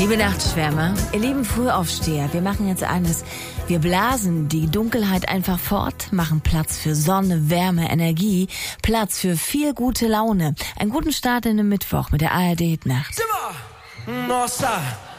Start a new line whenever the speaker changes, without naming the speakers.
Liebe Nachtschwärmer, ihr lieben Frühaufsteher, wir machen jetzt eines. Wir blasen die Dunkelheit einfach fort, machen Platz für Sonne, Wärme, Energie, Platz für viel gute Laune. Einen guten Start in den Mittwoch mit der ARD-Nacht.
Nossa,